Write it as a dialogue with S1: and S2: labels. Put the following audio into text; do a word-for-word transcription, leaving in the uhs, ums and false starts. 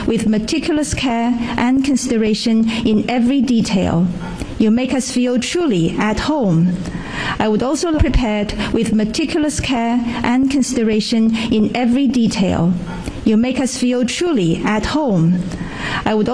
S1: with meticulous care and consideration in every detail. You make us feel truly at home. I would also prepared with meticulous care and consideration in every detail. You make us feel truly at home. I would